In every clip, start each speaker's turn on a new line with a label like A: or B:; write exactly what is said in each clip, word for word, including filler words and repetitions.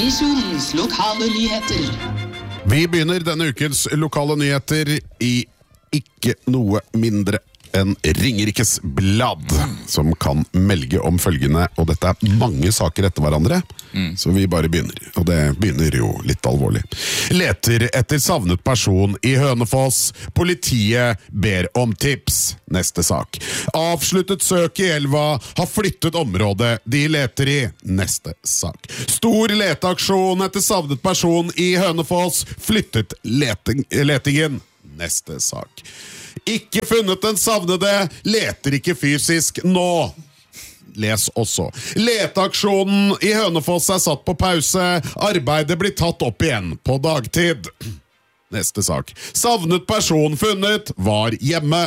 A: Misjonens lokale nyheter.
B: Vi begynner denne ukens lokale nyheter i ikke noe mindre enn Ringerikes Blad, som kan melge om følgende, og dette er mange saker etter hverandre, mm. så vi bare begynner, og det begynner jo litt alvorlig. Leter etter savnet person i Hønefoss, politiet ber om tips. Neste sak. Avsluttet søk i elva, har flyttet området de leter i. Neste sak. Stor leteaksjon etter savnet person i Hønefoss, flyttet leting, letingen. Neste sak. Ikke funnet den savnede, leter ikke fysisk nå. Les også. Leteaksjonen i Hønefoss er satt på pause, arbeidet blir tatt opp igjen på dagtid. Neste sak. Savnet person funnet, var hjemme.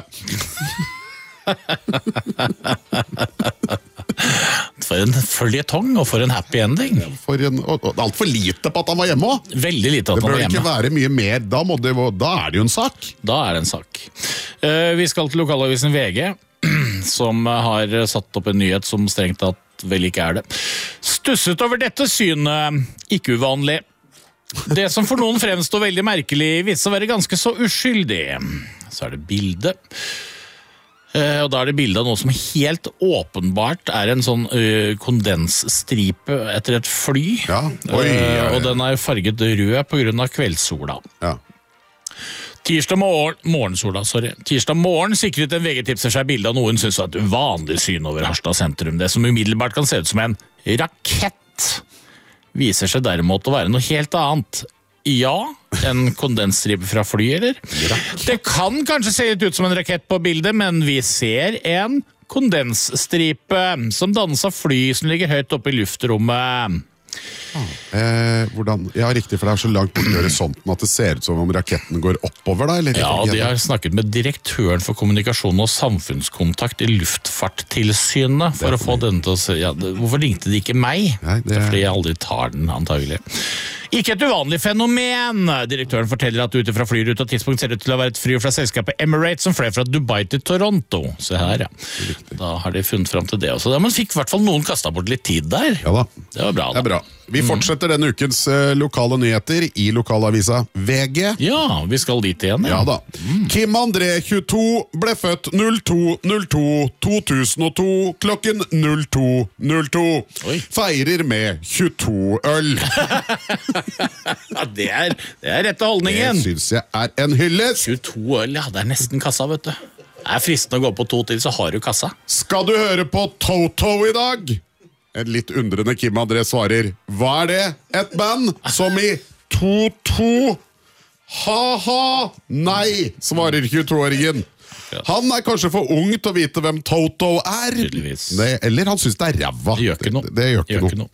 C: For en føljetong og for en happy ending.
B: For en, og, og alt for lite på at han var hjemme også.
C: Veldig lite at han var hjemme.
B: Det bør ikke være mye mer, da, må det, da er det jo en sak.
C: Da er det en sak. Uh, vi skal til lokalavisen V G, som har satt opp en nyhet som strengt tatt vel ikke er det. Stusset over dette synet, ikke uvanlig. Det som for noen fremstår veldig merkelig, viser å være ganske så uskyldig. Så er det bilde. Uh, og da er det bildet av noe som helt åpenbart er en sånn uh, kondensstripe etter et fly.
B: Ja. Oi, ja, ja.
C: Uh, og den er farget rød på grunn av kveldssola.
B: Ja.
C: Tirsdag morgen, morgensola, sorry. Tirsdag morgen sikret en V G-tipser seg bildet av noen synes var et uvanlig syn over Harstad sentrum. Det som umiddelbart kan se ut som en rakett viser seg derimot å være noe helt annet. Ja, en kondensstripe fra fly, eller? Det kan kanskje se litt ut som en rakett på bildet, men vi ser en kondensstripe som dannes av fly som ligger høyt oppe i luftrommet.
B: Ah, eh, hvordan? Ja, riktig, for det er så langt bort i horisonten at det ser ut som om raketten går oppover da, eller?
C: Ja, og de har snakket med direktøren for kommunikasjon og samfunnskontakt i Luftfarttilsynet for å få denne til å se. Ja, hvorfor ringte de ikke meg?
B: Nei, det...
C: det er fordi jeg aldri tar den, antagelig. Ikke et uvanlig fenomen. Direktøren forteller at ute fra flyruta tidspunkt ser det ut til å være et fly fra selskapet Emirates som fløy fra Dubai til Toronto. Se her, ja. Da har de funnet frem til det også. Da, men fikk i hvert fall noen kastet bort litt tid der.
B: Ja da.
C: Det var bra da.
B: Det er bra. Vi fortsetter denne ukens uh, lokale nyheter i lokalavisa V G.
C: Ja, vi skal dit igjen.
B: Ja, ja da. Mm. Kim André tjueto ble født null to null to to tusen og to klokken null to null to.
C: Oi.
B: Feirer med tjueto øl.
C: Ja, det er, det er rette holdningen.
B: Det synes jeg er en hyllest.
C: tjueto øl, ja, det er nesten kassa, vet du. Det er fristende å gå på to til, så har du kassa.
B: Skal du høre på Toto i dag? En litt undrende Kim André svarer, hva er det? Et band som i to-to? Ha-ha! Nei, svarer tjueto-åringen. Han er kanskje for ung til å vite hvem Toto er. Det, eller han synes det er ræva.
C: Det gjør ikke noe.
B: Det, det gjør ikke
C: gjør
B: noe.
C: Ikke noe.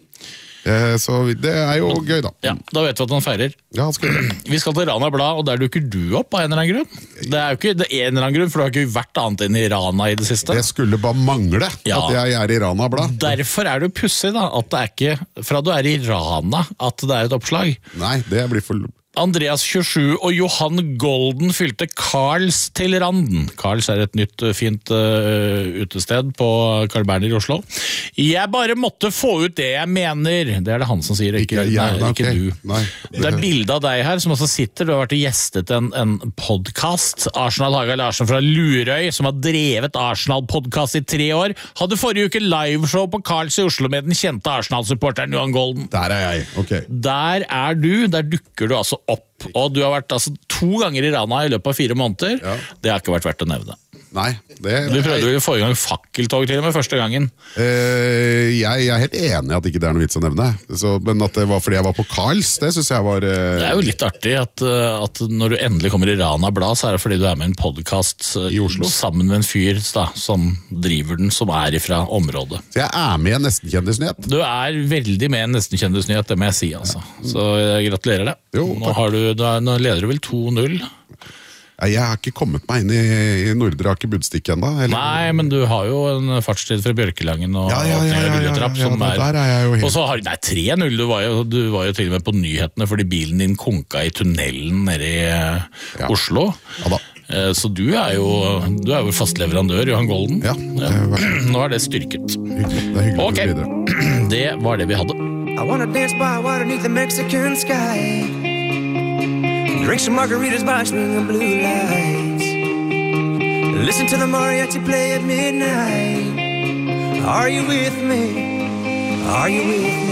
B: Eh, så det er jo gøy da.
C: Ja, da vet vi at han feirer.
B: Ja, han skal gjøre det.
C: Vi skal til Rana Blad, og der dukker du opp av en eller annen grunn. Det er jo ikke det er en eller annen grunn, for du har ikke vært annet enn i Rana i det siste.
B: Det skulle bare mangle
C: ja.
B: At jeg er i Rana Blad.
C: Derfor er det jo pussig da, at det er ikke fra du er i Rana at det er et oppslag.
B: Nei, det blir for...
C: Andreas tjuesju og Johan Golden fylte Karls til randen. Karls er et nytt fint uh, utested på Carl Berner i Oslo. Jeg bare måtte få ut det jeg mener. Det er det han som sier, ikke,
B: ikke, ja,
C: nei, ikke
B: okay.
C: du.
B: Nei,
C: det... det er bildet av deg her som også sitter. Du har vært gjestet en, en podcast. Arsenal Haga Larsen fra Lurøy, som har drevet Arsenal-podcast i tre år, hadde forrige uke liveshow på Karls i Oslo med den kjente Arsenal-supporteren Johan Golden.
B: Der er jeg, ok.
C: Der er du, der dukker du altså opp, og du har vært altså, to ganger i Rana i løpet av fire måneder. Ja. Det har ikke vært verdt å nevne.
B: Nei, det...
C: Du prøvde jo forrige gang fakkeltog til og med første gangen.
B: Uh, jeg, jeg er helt enig at ikke det er noe vits å nevne. Så, men at det var fordi jeg var på Karls, det synes jeg var... Uh...
C: Det er jo litt artig at, at når du endelig kommer i Rana Blad, så er det fordi du er med i en podcast
B: i Oslo
C: sammen med en fyr da, som driver den, som er ifra området.
B: Så jeg er med i en nesten-kjendisnyhet?
C: Du er veldig med i en nesten-kjendisnyhet, det må jeg si, altså. Så jeg gratulerer deg.
B: Jo,
C: nå, har du, nå leder du vel to null.
B: Jeg har ikke kommet meg inn i, i Nordre Aker Budstikke enda. Eller?
C: Nei, men du har jo en fartstid fra Bjørkelangen og
B: ja, ja, ja, ja, ja, ja, ja, ja, der er jeg jo helt...
C: Og så har du, nei, tre null, du var, jo, du var jo til og med på nyhetene fordi bilen din konka i tunnelen nede i ja. Oslo.
B: Ja da.
C: Så du er jo, du er jo fastleverandør, Johan Golden.
B: Ja.
C: ja. Nå er det styrket.
B: Hyggelig. Det er hyggelig
C: okay.
B: å gå videre.
C: Det var det vi hadde.
D: I wanna dance by water beneath the Mexican sky. Drink some margaritas by swinging blue lights. Listen to the mariachi play at midnight. Are you with me? Are you with me?